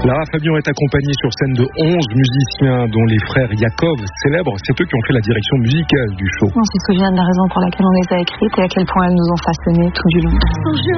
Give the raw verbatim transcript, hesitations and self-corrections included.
Lara Fabian est accompagnée sur scène de onze musiciens, dont les frères Yakov, célèbres. C'est eux qui ont fait la direction musicale du show. On se souvient de la raison pour laquelle on les a écrites et à quel point elles nous ont façonnées tout du long.